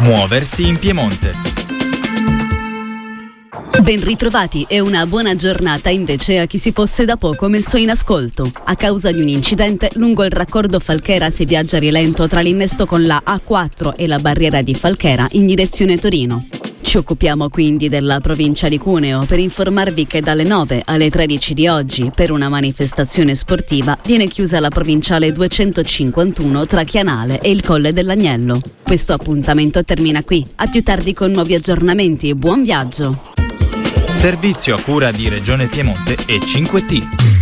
Muoversi in Piemonte. Ben ritrovati e una buona giornata invece a chi si fosse da poco messo in ascolto. A causa di un incidente lungo il raccordo Falchera si viaggia a rilento tra l'innesto con la A4 e la barriera di Falchera in direzione Torino. Ci occupiamo quindi della provincia di Cuneo per informarvi che dalle 9 alle 13 di oggi per una manifestazione sportiva viene chiusa la provinciale 251 tra Chianale e il Colle dell'Agnello. Questo appuntamento termina qui, a più tardi con nuovi aggiornamenti e buon viaggio! Servizio a cura di Regione Piemonte e 5T.